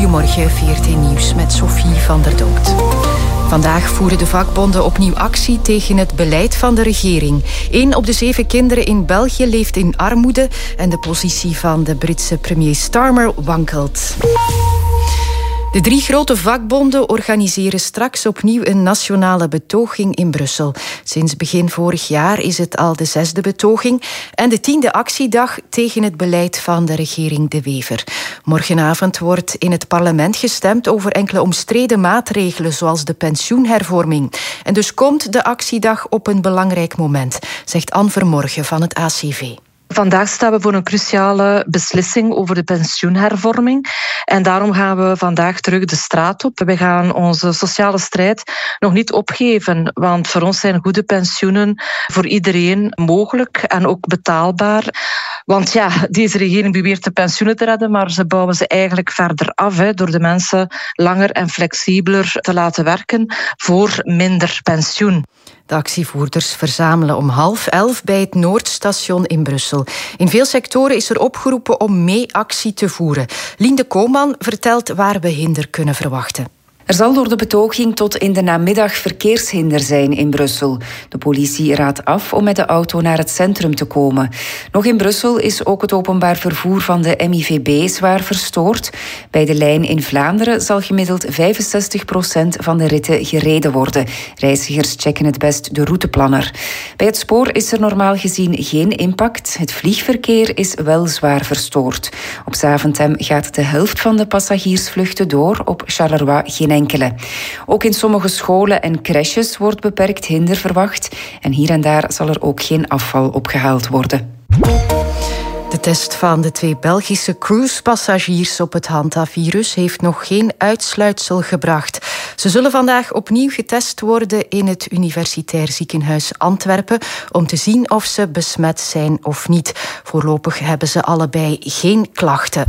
Goedemorgen, VRT Nieuws met Sophie van der Donkt. Vandaag voeren de vakbonden opnieuw actie tegen het beleid van de regering. 1 op de 7 kinderen in België leeft in armoede en de positie van de Britse premier Starmer wankelt. De 3 grote vakbonden organiseren straks opnieuw een nationale betoging in Brussel. Sinds begin vorig jaar is het al de 6e betoging en de 10e actiedag tegen het beleid van de regering De Wever. Morgenavond wordt in het parlement gestemd over enkele omstreden maatregelen, zoals de pensioenhervorming. En dus komt de actiedag op een belangrijk moment, zegt Anne Vermorgen van het ACV. Vandaag staan we voor een cruciale beslissing over de pensioenhervorming. En daarom gaan we vandaag terug de straat op. We gaan onze sociale strijd nog niet opgeven. Want voor ons zijn goede pensioenen voor iedereen mogelijk en ook betaalbaar. Want ja, deze regering beweert de pensioenen te redden, maar ze bouwen ze eigenlijk verder af door de mensen langer en flexibeler te laten werken voor minder pensioen. De actievoerders verzamelen om 10:30 bij het Noordstation in Brussel. In veel sectoren is er opgeroepen om mee actie te voeren. Lien Koolman vertelt waar we hinder kunnen verwachten. Er zal door de betoging tot in de namiddag verkeershinder zijn in Brussel. De politie raadt af om met de auto naar het centrum te komen. Nog in Brussel is ook het openbaar vervoer van de MIVB zwaar verstoord. Bij de lijn in Vlaanderen zal gemiddeld 65% van de ritten gereden worden. Reizigers checken het best de routeplanner. Bij het spoor is er normaal gezien geen impact. Het vliegverkeer is wel zwaar verstoord. Op Zaventem gaat de helft van de passagiersvluchten door, op Charleroi geen enkele. Ook in sommige scholen en crèches wordt beperkt hinder verwacht. En hier en daar zal er ook geen afval opgehaald worden. De test van de 2 Belgische cruisepassagiers op het hantavirus heeft nog geen uitsluitsel gebracht. Ze zullen vandaag opnieuw getest worden in het Universitair Ziekenhuis Antwerpen om te zien of ze besmet zijn of niet. Voorlopig hebben ze allebei geen klachten.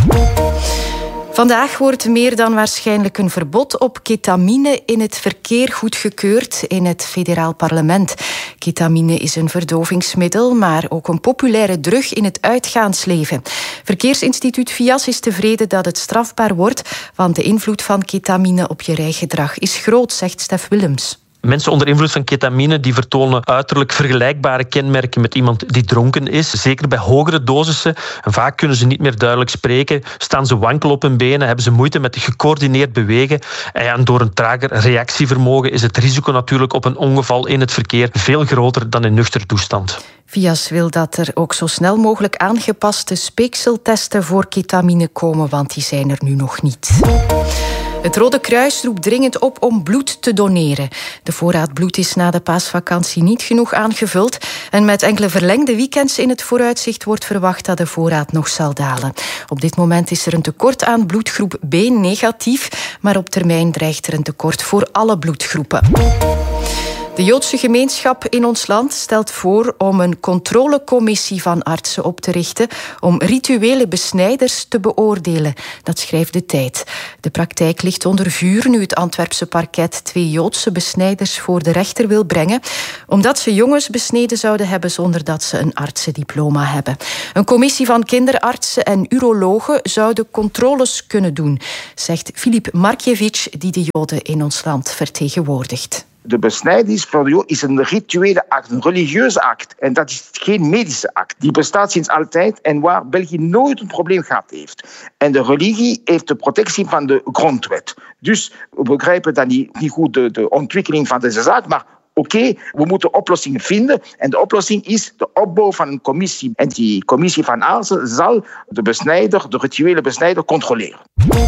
Vandaag wordt meer dan waarschijnlijk een verbod op ketamine in het verkeer goedgekeurd in het federaal parlement. Ketamine is een verdovingsmiddel, maar ook een populaire drug in het uitgaansleven. Verkeersinstituut VIAS is tevreden dat het strafbaar wordt, want de invloed van ketamine op je rijgedrag is groot, zegt Stef Willems. Mensen onder invloed van ketamine die vertonen uiterlijk vergelijkbare kenmerken met iemand die dronken is. Zeker bij hogere dosissen. En vaak kunnen ze niet meer duidelijk spreken. Staan ze wankel op hun benen. Hebben ze moeite met gecoördineerd bewegen. En door een trager reactievermogen is het risico natuurlijk op een ongeval in het verkeer veel groter dan in nuchtere toestand. VIAS wil dat er ook zo snel mogelijk aangepaste speekseltesten voor ketamine komen, want die zijn er nu nog niet. Het Rode Kruis roept dringend op om bloed te doneren. De voorraad bloed is na de paasvakantie niet genoeg aangevuld. En met enkele verlengde weekends in het vooruitzicht wordt verwacht dat de voorraad nog zal dalen. Op dit moment is er een tekort aan bloedgroep B negatief, maar op termijn dreigt er een tekort voor alle bloedgroepen. De Joodse gemeenschap in ons land stelt voor om een controlecommissie van artsen op te richten om rituele besnijders te beoordelen. Dat schrijft De Tijd. De praktijk ligt onder vuur nu het Antwerpse parket 2 Joodse besnijders voor de rechter wil brengen, omdat ze jongens besneden zouden hebben zonder dat ze een artsendiploma hebben. Een commissie van kinderartsen en urologen zou de controles kunnen doen, zegt Filip Markiewicz, die de Joden in ons land vertegenwoordigt. De besnijdenis voor de Jood is een rituele act, een religieuze act. En dat is geen medische act. Die bestaat sinds altijd en waar België nooit een probleem gehad heeft. En de religie heeft de protectie van de grondwet. Dus we begrijpen dan niet goed de ontwikkeling van deze zaak, maar oké, we moeten oplossingen vinden. En de oplossing is de opbouw van een commissie. En die commissie van artsen zal de rituele besnijder, controleren.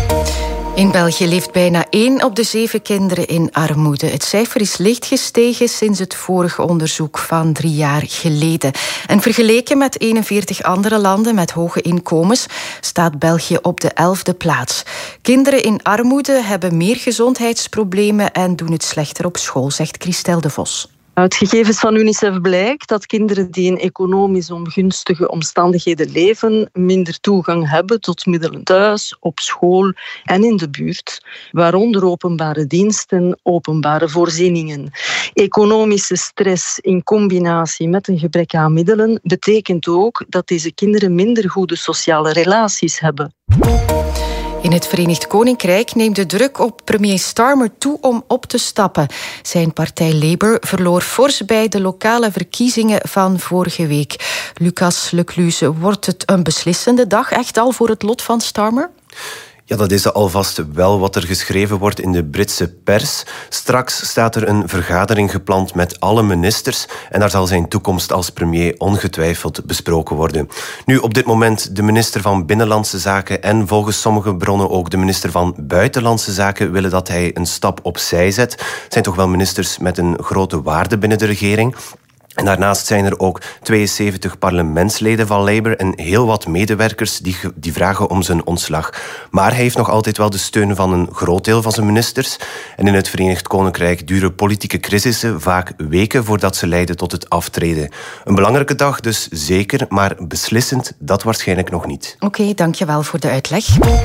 In België leeft bijna 1 op de 7 kinderen in armoede. Het cijfer is licht gestegen sinds het vorige onderzoek van 3 jaar geleden. En vergeleken met 41 andere landen met hoge inkomens staat België op de 11e plaats. Kinderen in armoede hebben meer gezondheidsproblemen en doen het slechter op school, zegt Christel de Vos. Uit gegevens van UNICEF blijkt dat kinderen die in economisch ongunstige omstandigheden leven minder toegang hebben tot middelen thuis, op school en in de buurt, waaronder openbare diensten, openbare voorzieningen. Economische stress in combinatie met een gebrek aan middelen betekent ook dat deze kinderen minder goede sociale relaties hebben. In het Verenigd Koninkrijk neemt de druk op premier Starmer toe om op te stappen. Zijn partij Labour verloor fors bij de lokale verkiezingen van vorige week. Lucas Lecluze, wordt het een beslissende dag echt al voor het lot van Starmer? Ja, dat is alvast wel wat er geschreven wordt in de Britse pers. Straks staat er een vergadering gepland met alle ministers en daar zal zijn toekomst als premier ongetwijfeld besproken worden. Nu, op dit moment de minister van Binnenlandse Zaken en volgens sommige bronnen ook de minister van Buitenlandse Zaken willen dat hij een stap opzij zet. Het zijn toch wel ministers met een grote waarde binnen de regering. En daarnaast zijn er ook 72 parlementsleden van Labour en heel wat medewerkers die vragen om zijn ontslag. Maar hij heeft nog altijd wel de steun van een groot deel van zijn ministers. En in het Verenigd Koninkrijk duren politieke crisissen vaak weken voordat ze leiden tot het aftreden. Een belangrijke dag dus zeker, maar beslissend dat waarschijnlijk nog niet. Oké, dankjewel voor de uitleg.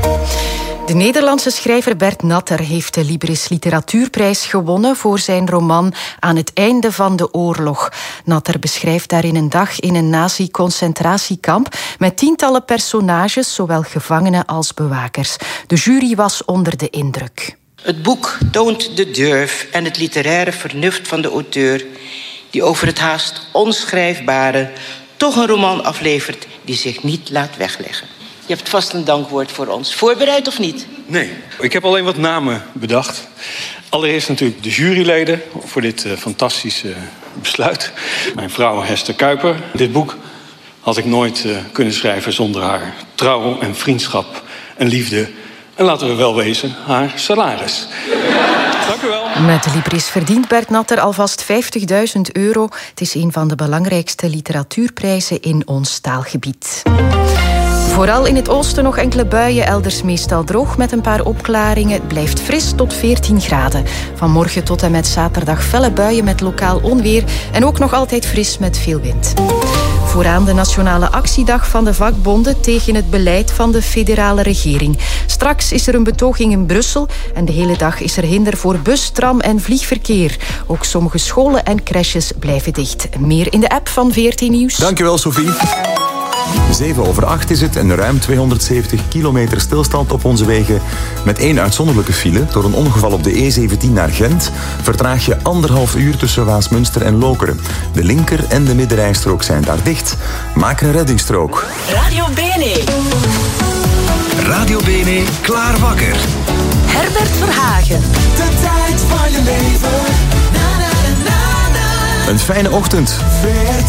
De Nederlandse schrijver Bert Natter heeft de Libris Literatuurprijs gewonnen voor zijn roman Aan het einde van de oorlog. Natter beschrijft daarin een dag in een nazi-concentratiekamp met tientallen personages, zowel gevangenen als bewakers. De jury was onder de indruk. Het boek toont de durf en het literaire vernuft van de auteur, die over het haast onschrijfbare toch een roman aflevert die zich niet laat wegleggen. Je hebt vast een dankwoord voor ons. Voorbereid of niet? Nee, ik heb alleen wat namen bedacht. Allereerst natuurlijk de juryleden voor dit fantastische besluit. Mijn vrouw Hester Kuiper. Dit boek had ik nooit kunnen schrijven zonder haar trouw en vriendschap en liefde. En laten we wel wezen, haar salaris. Dank u wel. Met de Libris verdient Bert Natter alvast €50.000. Het is een van de belangrijkste literatuurprijzen in ons taalgebied. Vooral in het oosten nog enkele buien, elders meestal droog met een paar opklaringen. Het blijft fris tot 14 graden. Vanmorgen tot en met zaterdag felle buien met lokaal onweer en ook nog altijd fris met veel wind. Vooraan de nationale actiedag van de vakbonden tegen het beleid van de federale regering. Straks is er een betoging in Brussel en de hele dag is er hinder voor bus, tram en vliegverkeer. Ook sommige scholen en crèches blijven dicht. Meer in de app van VRT Nieuws. Dankjewel, Sophie. 7:08 is het en ruim 270 kilometer stilstand op onze wegen. Met 1 uitzonderlijke file. Door een ongeval op de E17 naar Gent vertraag je 1,5 uur tussen Waasmunster en Lokeren. De linker- en de middenrijstrook zijn daar dicht. Maak een reddingsstrook. Radio Bene. Radio Bene, klaar wakker. Herbert Verhagen. De tijd van je leven. Na, na, na, na, na. Een fijne ochtend.